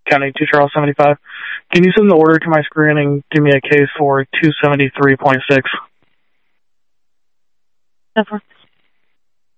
County 2 Charles 75. Can you send the order to my screen and give me a case for 273.6?